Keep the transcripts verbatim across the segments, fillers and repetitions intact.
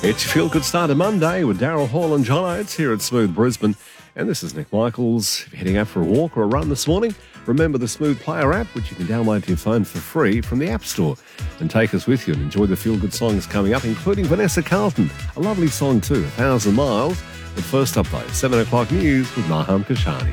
It's your Feel Good Start of Monday with Daryl Hall and John Oates here at Smooth Brisbane. And this is Nick Michaels. If you're heading out for a walk or a run this morning, remember the Smooth Player app, which you can download to your phone for free from the App Store. And take us with you and enjoy the Feel Good songs coming up, including Vanessa Carlton. A lovely song too, A Thousand Miles. But first up though, seven o'clock news with Naham Kashani.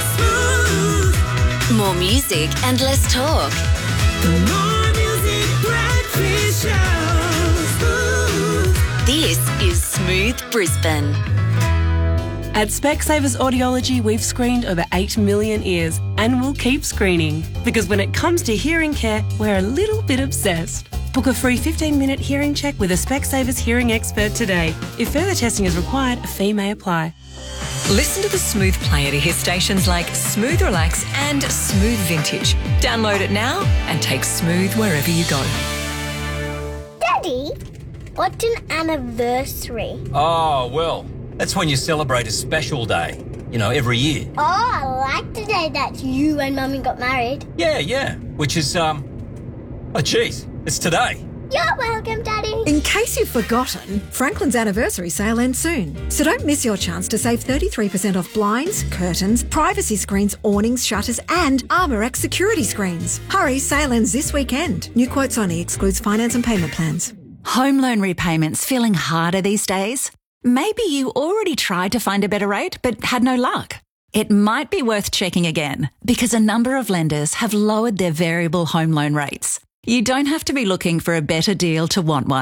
More music and less talk. More music, breakfast show. Smooth. This is Smooth Brisbane. At Specsavers Audiology, we've screened over eight million ears and we'll keep screening because when it comes to hearing care, we're a little bit obsessed. Book a free fifteen minute hearing check with a Specsavers hearing expert today. If further testing is required, a fee may apply. Listen to the Smooth Player to hear stations like Smooth Relax and Smooth Vintage. Download it now and take Smooth wherever you go. Daddy, what's an anniversary? Oh, well, that's when you celebrate a special day, you know, every year. Oh, I like the day that you and Mummy got married. Yeah, yeah, which is, um, oh, geez, it's today. You're welcome, Daddy. In case you've forgotten, Franklin's anniversary sale ends soon. So don't miss your chance to save thirty-three percent off blinds, curtains, privacy screens, awnings, shutters and ArmorX security screens. Hurry, sale ends this weekend. New quotes only, excludes finance and payment plans. Home loan repayments feeling harder these days? Maybe you already tried to find a better rate but had no luck. It might be worth checking again because a number of lenders have lowered their variable home loan rates. You don't have to be looking for a better deal to want one.